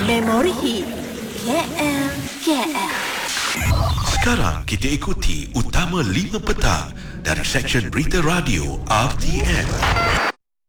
Memori Hit KL KL. Sekarang kita ikuti Utama 5 Petang dari Seksyen Berita Radio RTM.